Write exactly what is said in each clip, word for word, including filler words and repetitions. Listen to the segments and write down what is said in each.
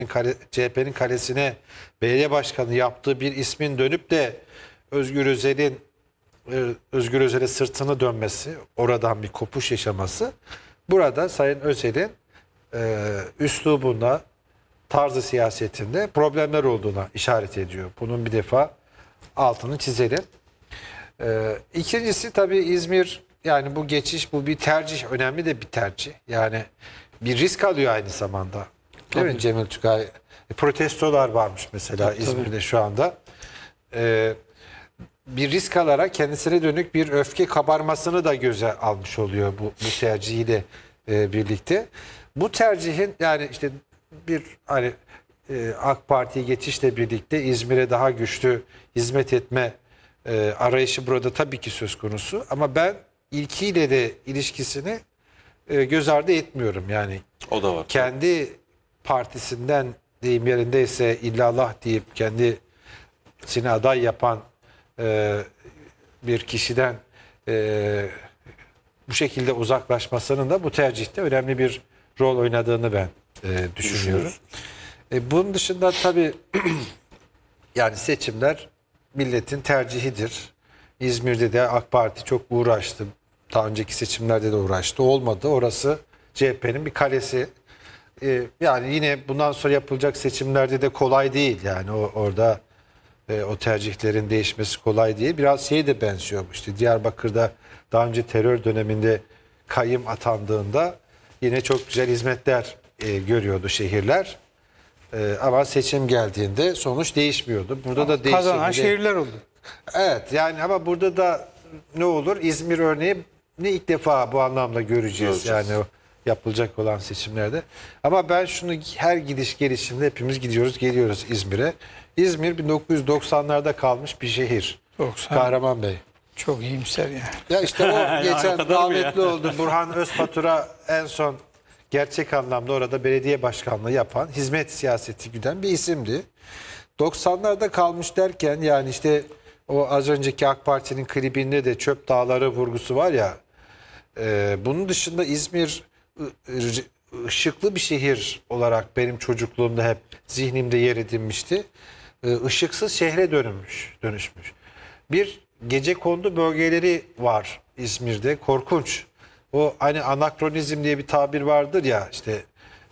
kale, C H P'nin kalesine belediye başkanı yaptığı bir ismin dönüp de Özgür Özel'in e, Özgür Özel'e sırtını dönmesi, oradan bir kopuş yaşaması, burada Sayın Özel'in e, üslubunda, tarzı siyasetinde problemler olduğuna işaret ediyor. Bunun bir defa altını çizelim. E, ikincisi tabii İzmir, yani bu geçiş, bu bir tercih, önemli de bir tercih. Yani bir risk alıyor aynı zamanda. Değil Tabii. mi Cemil Tugay? E, protestolar varmış mesela Tabii, İzmir'de tabii. şu anda. E, bir risk alarak kendisine dönük bir öfke kabarmasını da göze almış oluyor bu, bu tercihiyle e, birlikte. Bu tercihin, yani işte bir hani e, AK Parti'ye geçişle birlikte İzmir'e daha güçlü hizmet etme e, arayışı burada tabii ki söz konusu. Ama ben ilkiyle de ilişkisini e, göz ardı etmiyorum. Yani O da var. kendi partisinden, deyim yerindeyse, illallah deyip kendisini aday yapan e, bir kişiden e, bu şekilde uzaklaşmasının da bu tercihte önemli bir rol oynadığını ben e, düşünüyorum. E, bunun dışında tabii yani seçimler milletin tercihidir. İzmir'de de AK Parti çok uğraştı. Daha önceki seçimlerde de uğraştı. Olmadı. Orası C H P'nin bir kalesi. E, yani yine bundan sonra yapılacak seçimlerde de kolay değil. Yani o, orada e, o tercihlerin değişmesi kolay değil. Biraz şeye de benziyor. İşte Diyarbakır'da daha önce terör döneminde kayyım atandığında yine çok güzel hizmetler e, görüyordu şehirler. E, ama seçim geldiğinde sonuç değişmiyordu. Burada da Kazanan değişimde- şehirler oldu. Evet, yani ama burada da ne olur? İzmir örneği ne ilk defa bu anlamda göreceğiz, Göreceğiz. yani o yapılacak olan seçimlerde. Ama ben şunu, her gidiş gelişinde hepimiz gidiyoruz geliyoruz İzmir'e. İzmir bin dokuz yüz doksanlarda kalmış bir şehir. doksan. Kahraman Bey. Çok iyimser yani. Ya işte o geçen kadar mı rahmetli oldu. Burhan Özpatur'a en son gerçek anlamda orada belediye başkanlığı yapan, hizmet siyaseti güden bir isimdi. doksanlarda kalmış derken, yani işte o az önceki AK Parti'nin klibinde de çöp dağları vurgusu var ya. E, bunun dışında İzmir ı- ı- ışıklı bir şehir olarak benim çocukluğumda hep zihnimde yer edinmişti. E, ışıksız şehre dönüşmüş, dönüşmüş. Bir gecekondu bölgeleri var İzmir'de, korkunç. O hani anakronizm diye bir tabir vardır ya, işte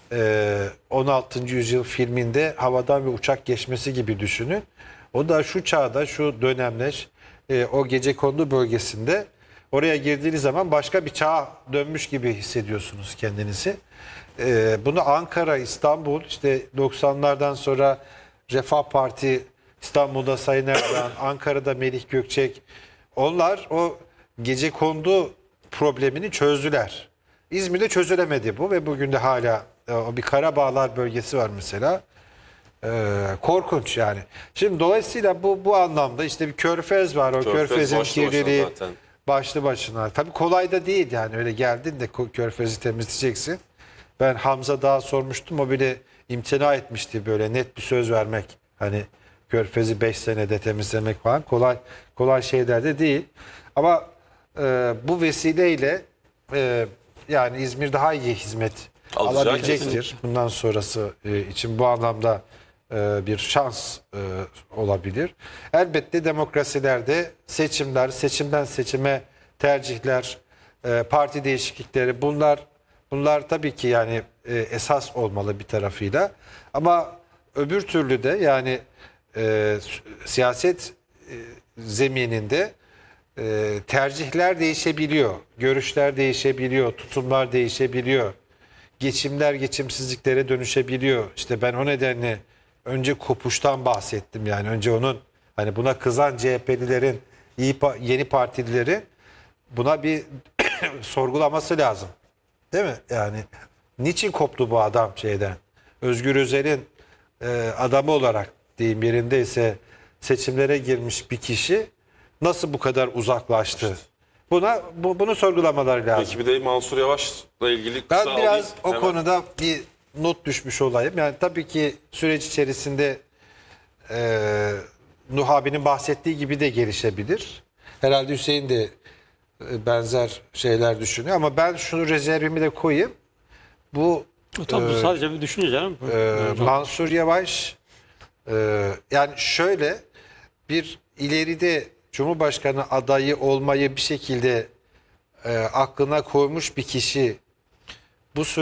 e, on altıncı yüzyıl filminde havadan bir uçak geçmesi gibi düşünün. O da şu çağda, şu dönemde e, o gecekondu bölgesinde, oraya girdiğiniz zaman başka bir çağa dönmüş gibi hissediyorsunuz kendinizi. E, bunu Ankara, İstanbul, işte doksanlardan sonra Refah Parti, İstanbul'da Sayın Erdoğan, Ankara'da Melih Gökçek, onlar o gecekondu problemini çözdüler. İzmir'de çözülemedi bu ve bugün de hala e, o bir Karabağlar bölgesi var mesela. Ee, korkunç yani. Şimdi dolayısıyla bu bu anlamda işte bir körfez var. O Körfez körfezin başlı başına kirliliği zaten. başlı başına. Tabii kolay da değil yani, öyle geldin de ko- körfezi temizleyeceksin. Ben Hamza Dağ sormuştum, o bile imtina etmişti, böyle net bir söz vermek. Hani körfezi beş senede temizlemek falan kolay kolay şeyler de değil. Ama e, bu vesileyle e, yani İzmir daha iyi hizmet Alacak alabilecektir. kesinlikle. Bundan sonrası e, için bu anlamda e, bir şans e, olabilir. Elbette demokrasilerde seçimler, seçimden seçime tercihler, e, parti değişiklikleri, bunlar bunlar tabii ki yani e, esas olmalı bir tarafıyla. Ama öbür türlü de yani e, siyaset e, zemininde e, tercihler değişebiliyor, görüşler değişebiliyor, tutumlar değişebiliyor. Geçimler geçimsizliklere dönüşebiliyor. İşte ben o nedenle önce kopuştan bahsettim, yani önce onun, hani buna kızan C H P'lilerin, iyi pa- yeni partililerin buna bir sorgulaması lazım. Değil mi? Yani niçin koptu bu adam şeyden? Özgür Özel'in e, adamı olarak, deyim yerindeyse, seçimlere girmiş bir kişi nasıl bu kadar uzaklaştı? Buna bu, bunu sorgulamaları lazım. Peki bir de Mansur Yavaş'la ilgili kısa Ben biraz alayım. o Hemen. konuda bir not düşmüş olayım. Yani tabii ki süreç içerisinde e, Nuh abinin bahsettiği gibi de gelişebilir. Herhalde Hüseyin de e, benzer şeyler düşünüyor. Ama ben şunu, rezervimi de koyayım. Bu Tabii bu sadece bir düşünce canım. Ee, Yani Mansur Yavaş e, yani şöyle bir ileride Cumhurbaşkanı adayı olmayı bir şekilde e, aklına koymuş bir kişi bu